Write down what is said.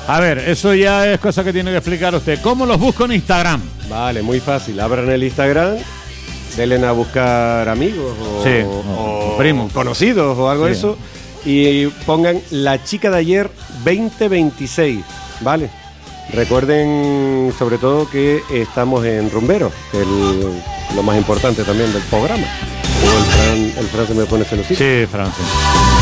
A ver, eso ya es cosa que tiene que explicar usted. ¿Cómo los busco en Instagram? Vale, muy fácil. Abran el Instagram, denle a buscar amigos o primos, conocidos o algo de eso, y pongan La Chica de Ayer 2026, ¿vale? Recuerden sobre todo que estamos en Rumbero, lo más importante también del programa. O el Fran se me pone celosito. Sí, Fran, sí.